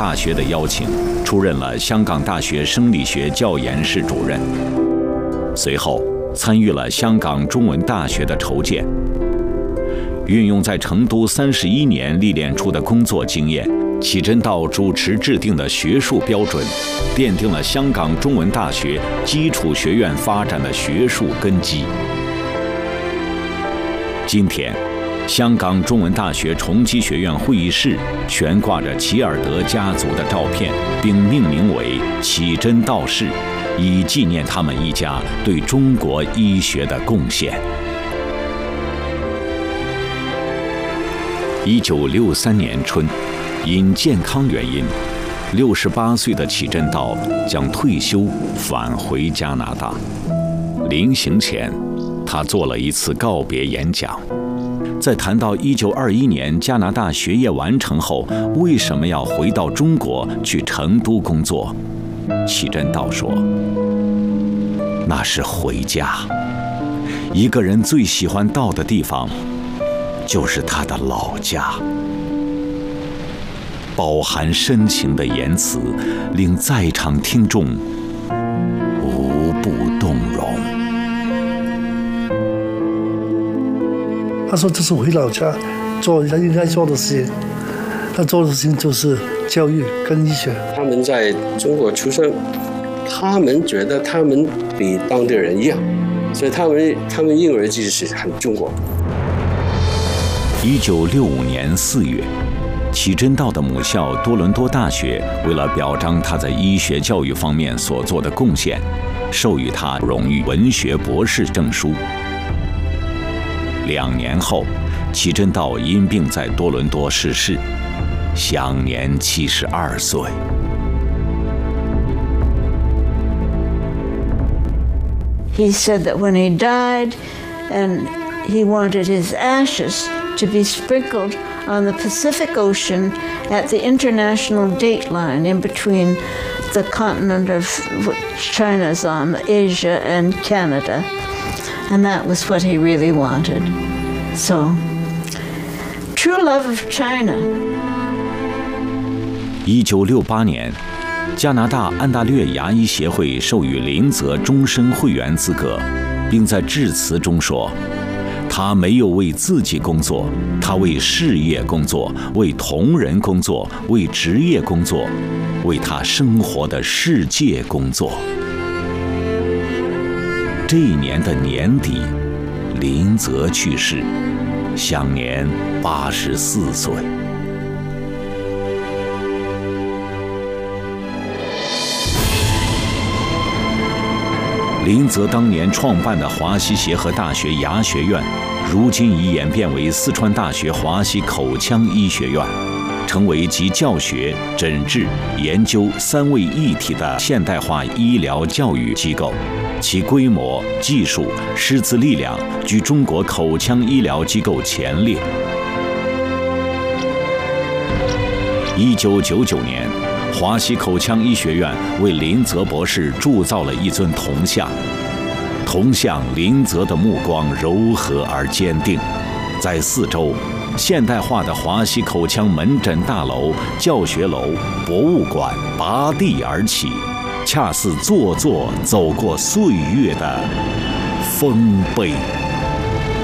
大学的邀请，出任了香港大学生理学教研室主任。随后参与了香港中文大学的筹建，运用在成都31年历练出的工作经验，启真道主持制定的学术标准，奠定了香港中文大学基础学院发展的学术根基。今天，香港中文大学崇基学院会议室悬挂着齐尔德家族的照片，并命名为启真道室，以纪念他们一家对中国医学的贡献。1963年春，因健康原因，68岁的启真道将退休返回加拿大。临行前，他做了一次告别演讲。在谈到1921年加拿大学业完成后，为什么要回到中国去成都工作，启真道说：“那是回家。一个人最喜欢到的地方，就是他的老家。”饱含深情的言辞，令在场听众无不动容。 他说：“这是回老家做他应该做的事情。他做的事情就是教育跟医学。 他们在中国出生，他们觉得他们比当地人一样，所以他们认为自己是很中国。” 1965年4月，启真道的母校多伦多大学为了表彰他在医学教育方面所做的贡献，授予他荣誉文学博士证书。2年后，启真道因病在多伦多逝世，享年72岁。 He said that when he died, and he wanted his ashes to be sprinkled on the Pacific Ocean at the international date line in between the continent of China's on, Asia and Canada. And that was what he really wanted. So, true love of China. 1968年，加拿大安大略牙医协会授予林泽终身会员资格，并在致辞中说：“他没有为自己工作，他为事业工作，为同仁工作，为职业工作，为他生活的世界工作。”这一年的年底，林泽去世，享年84岁。林泽当年创办的华西协和大学牙学院，如今已演变为四川大学华西口腔医学院，成为集教学、诊治、研究三位一体的现代化医疗教育机构。其规模、技术、师资力量居中国口腔医疗机构前列。1999年，华西口腔医学院为林泽博士铸造了一尊铜像。铜像林泽的目光柔和而坚定，在四周，现代化的华西口腔门诊大楼、教学楼、博物馆拔地而起。恰似座座走过岁月的丰碑。